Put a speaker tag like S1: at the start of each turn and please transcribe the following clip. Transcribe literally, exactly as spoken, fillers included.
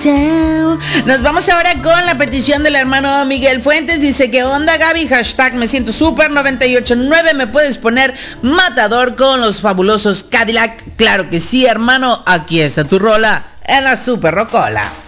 S1: chao. Nos vamos ahora con la petición del hermano Miguel Fuentes. Dice, ¿qué onda, Gaby? Hashtag me siento súper noventa y ocho nueve. ¿Me puedes poner Matador con los fabulosos Cadillac? Claro que sí, hermano. Aquí está tu rola en la Super Rocola.